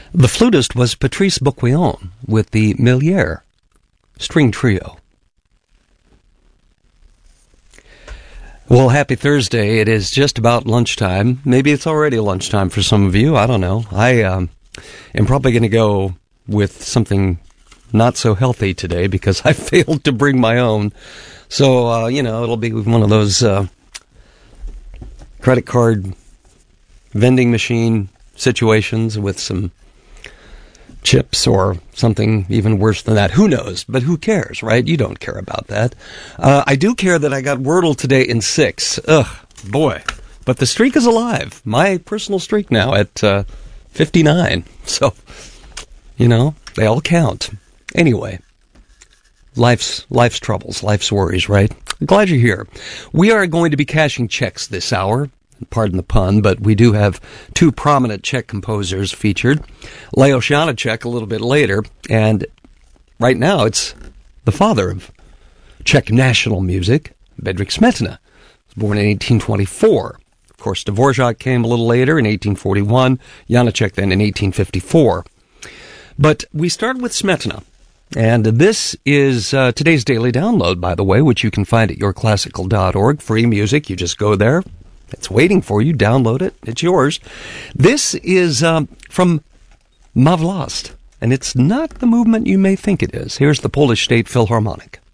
The flutist was Patrice Bocquillon with the Melière String Trio. Well, happy Thursday. It is just about lunchtime. Maybe it's already lunchtime for some of you. I don't know. I am probably going to go with something not so healthy today because I failed to bring my own. So, it'll be one of those credit card vending machine situations with some chips or something even worse than that. Who knows? But who cares, right? You don't care about that. I do care that I got Wordle today in 6. Ugh, boy. But the streak is alive. My personal streak now at 59. So, they all count. Anyway, life's troubles, life's worries, right? I'm glad you're here. We are going to be cashing checks this hour. Pardon the pun, but we do have two prominent Czech composers featured. Leo Janáček a little bit later, and right now it's the father of Czech national music, Bedřich Smetana. He was born in 1824. Of course, Dvorak came a little later in 1841, Janáček then in 1854. But we start with Smetana. And this is today's daily download, by the way, which you can find at yourclassical.org. Free music. You just go there. It's waiting for you. Download it. It's yours. This is from Ma Vlast, and it's not the movement you may think it is. Here's the Polish State Philharmonic.